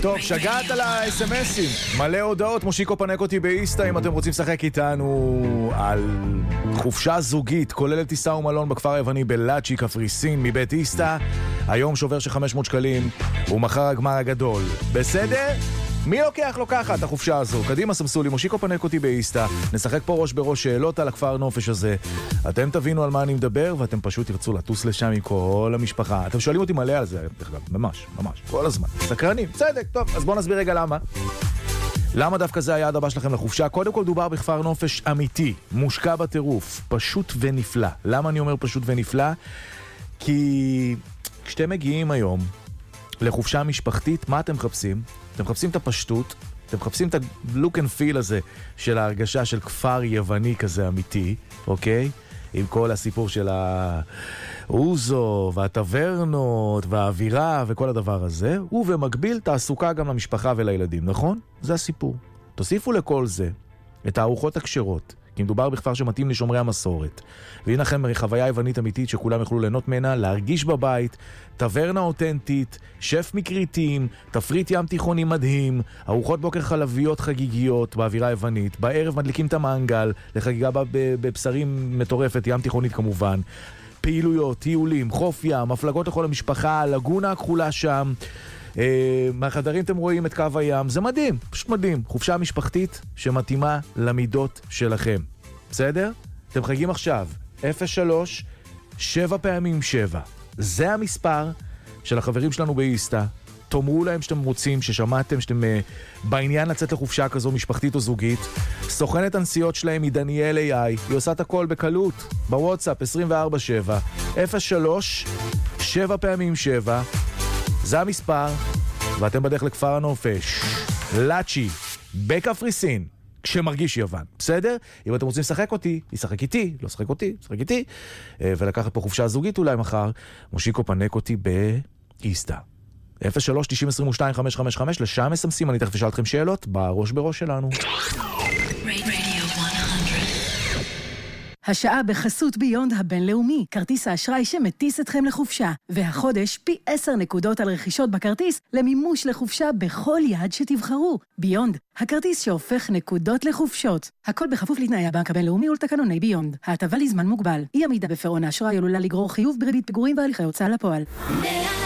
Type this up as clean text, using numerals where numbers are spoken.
טוב, שגעת על ה-SMSים, מלא הודעות, מושיקו פנק אותי באיסטה אם אתם רוצים לשחק איתנו על חופשה זוגית, כוללת טיסה ומלון בכפר היווני בלאצ'י, קפריסין, מבית איסטה. היום שובר של 500 שקלים, ומחר הגמר הגדול. בסדר? מי לוקחת את החופשה הזו? קדימה, סמסו לי, מושיקו פנק אותי באיסטה, נשחק פה ראש בראש שאלות על הכפר נופש הזה. אתם תבינו על מה אני מדבר, ואתם פשוט תרצו לטוס לשם עם כל המשפחה. אתם שואלים אותי מלא על זה, ממש, כל הזמן. סקרנים, צדק, טוב, אז בואו נסביר רגע למה. למה דווקא זה היעד הבא שלכם לחופשה? קודם כל דובר בכפר נופש אמיתי, מושקע בטירוף, פשוט ונפלא. למה אני אומר פשוט ונפלא? כי כשאתם מגיעים היום לחופשה משפחתית, מה אתם מחפשים? אתם מחפשים את הפשטות, אתם מחפשים את הלוק אנד פיל הזה של ההרגשה של כפר יווני כזה אמיתי, אוקיי? עם כל הסיפור של האוזו והטברנות והאווירה וכל הדבר הזה, ובמקביל תעסוקה גם למשפחה ולילדים, נכון? זה הסיפור. תוסיפו לכל זה את הארוחות הכשרות, כי מדובר בכפר שמתאים לשומרי המסורת. והנה לכם חוויה יוונית אמיתית שכולם יוכלו ליהנות ממנה, להרגיש בבית, טברנה אותנטית, שף מקריטים, תפריט ים תיכוני מדהים, ארוחות בוקר חלביות חגיגיות באווירה היוונית, בערב מדליקים את המנגל, לחגיגה בבשרים מטורפת, ים תיכונית כמובן, פעילויות, טיולים, חוף ים, הפלגות לכל המשפחה, לגונה הכחולה שם, מהחדרים אתם רואים את קו הים, זה מדהים, פשוט מדהים. חופשה משפחתית שמתאימה למידות שלכם. בסדר? אתם חגים עכשיו 03 7 פעמים 7. זה המספר של החברים שלנו באיסטה. תאמרו להם שאתם רוצים, ששמעתם שאתם בעניין לצאת לחופשה כזו משפחתית או זוגית. סוכנת הנסיעות שלהם היא דניאל AI, היא עושה את הכל בקלות בוואטסאפ 24/7 03 7 פעמים 7. זה המספר, ואתם בדרך לכפר הנופש, לאצ'י, בקפריסין, כשמרגיש יוון, בסדר? אם אתם רוצים לשחק אותי, ישחק איתי, לא שחק אותי, שחק איתי, ולקחת פה חופשה זוגית אולי מחר, מושיקו פנק אותי באיסטה. 03 90 22 555, לשם מסמסים, אני תכף אשאל אתכם שאלות, בראש בראש שלנו. השעה בחסות ביונד הבינלאומי, כרטיס האשראי שמטיס אתכם לחופשה. והחודש פי 10 נקודות על רכישות בכרטיס למימוש לחופשה בכל יעד שתבחרו. ביונד, הכרטיס שהופך נקודות לחופשות. הכל בכפוף לתנאי הבנק הבינלאומי ולתקנוני ביונד. ההטבה לזמן מוגבל. אי עמידה בפירעון האשראי עלולה לגרור חיוב בריבית פיגורים והליכי הוצאה לפועל.